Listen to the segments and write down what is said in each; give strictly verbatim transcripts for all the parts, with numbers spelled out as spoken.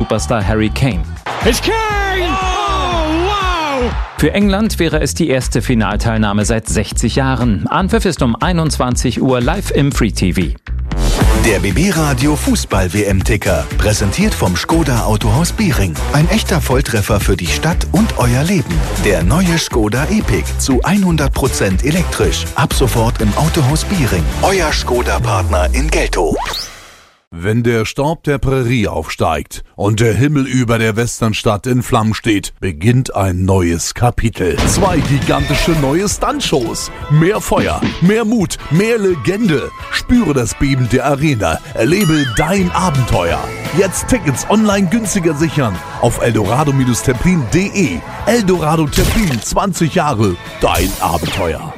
Superstar Harry Kane. It's Kane! Oh, wow! Für England wäre es die erste Finalteilnahme seit sechzig Jahren. Anpfiff ist um einundzwanzig Uhr live im Free T V. Der B B Radio Fußball-W M-Ticker, präsentiert vom Skoda Autohaus Biering. Ein echter Volltreffer für die Stadt und euer Leben. Der neue Skoda Epic zu hundert Prozent elektrisch. Ab sofort im Autohaus Biering. Euer Skoda-Partner in Geltow. Wenn der Staub der Prärie aufsteigt und der Himmel über der Westernstadt in Flammen steht, beginnt ein neues Kapitel. Zwei gigantische neue Stuntshows. Mehr Feuer, mehr Mut, mehr Legende. Spüre das Beben der Arena. Erlebe dein Abenteuer. Jetzt Tickets online günstiger sichern auf eldorado Templin punkt de. Eldorado Templin, zwanzig Jahre, dein Abenteuer.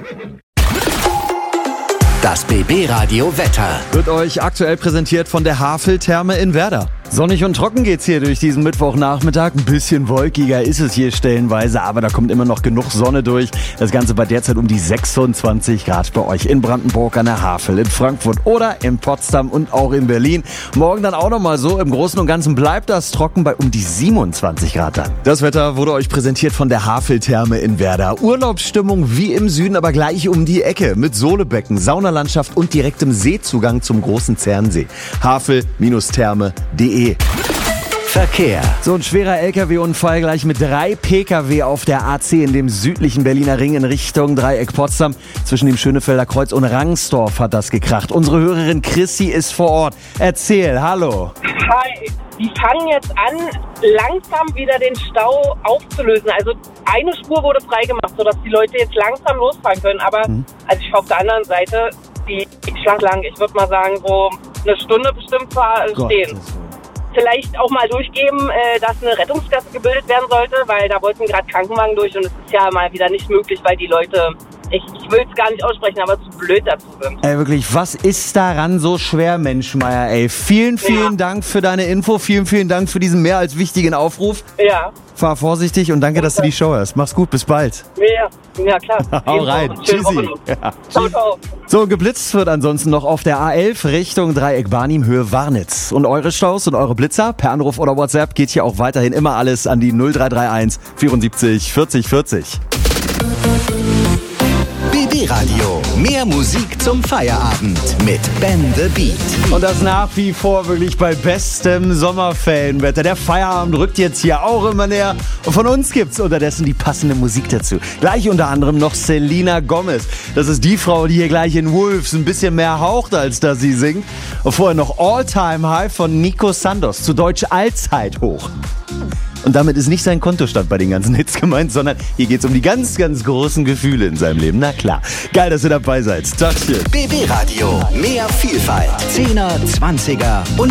Das B B Radio Wetter wird euch aktuell präsentiert von der Havel-Therme in Werder. Sonnig und trocken geht's hier durch diesen Mittwochnachmittag. Ein bisschen wolkiger ist es hier stellenweise, aber da kommt immer noch genug Sonne durch. Das Ganze bei derzeit um die sechsundzwanzig Grad bei euch in Brandenburg an der Havel, in Frankfurt oder in Potsdam und auch in Berlin. Morgen dann auch nochmal so. Im Großen und Ganzen bleibt das trocken bei um die siebenundzwanzig Grad dann. Das Wetter wurde euch präsentiert von der Havel-Therme in Werder. Urlaubsstimmung wie im Süden, aber gleich um die Ecke mit Solebecken, Saunalandschaft und direktem Seezugang zum großen Zernsee. havel Therme punkt de. Verkehr. So ein schwerer L K W-Unfall gleich mit drei P K W auf der A C in dem südlichen Berliner Ring in Richtung Dreieck Potsdam. Zwischen dem Schönefelder Kreuz und Rangsdorf hat das gekracht. Unsere Hörerin Chrissy ist vor Ort. Erzähl, hallo. Hi, die fangen jetzt an, langsam wieder den Stau aufzulösen. Also eine Spur wurde freigemacht, sodass die Leute jetzt langsam losfahren können. Aber mhm. also ich fahre auf der anderen Seite, die schlank lang, ich würde mal sagen, so eine Stunde bestimmt war, stehen. Vielleicht auch mal durchgeben, äh, dass eine Rettungsgasse gebildet werden sollte, weil da wollten gerade Krankenwagen durch und es ist ja mal wieder nicht möglich, weil die Leute, ich, ich will es gar nicht aussprechen, aber zu blöd dazu sind. Ey, wirklich, was ist daran so schwer, Menschmeier, ey? Vielen, vielen ja. Dank für deine Info, vielen, vielen Dank für diesen mehr als wichtigen Aufruf. Ja. Fahr vorsichtig und danke, okay. dass du die Show hörst. Mach's gut, bis bald. Ja, ja klar. Hau rein. Tschüssi. Ja. Ciao, ciao. So, geblitzt wird ansonsten noch auf der A elf Richtung Dreieck Barnim Höhe Warnitz. Und eure Staus und eure Blitzer per Anruf oder WhatsApp geht hier auch weiterhin immer alles an die null drei drei eins vierundsiebzig vierzig vierzig. B B Radio. Mehr Musik zum Feierabend mit Ben the Beat. Und das nach wie vor wirklich bei bestem Sommerferienwetter. Der Feierabend rückt jetzt hier auch immer näher. Und von uns gibt's unterdessen die passende Musik dazu. Gleich unter anderem noch Selena Gomez. Das ist die Frau, die hier gleich in Wolves ein bisschen mehr haucht, als dass sie singt. Und vorher noch All-Time High von Nico Santos. Zu Deutsch Allzeithoch. Und damit ist nicht sein Kontostand bei den ganzen Hits gemeint, sondern hier geht's um die ganz, ganz großen Gefühle in seinem Leben. Na klar. Geil, dass ihr dabei seid. Tagchen. B B Radio. Mehr Vielfalt. Zehner, Zwanziger und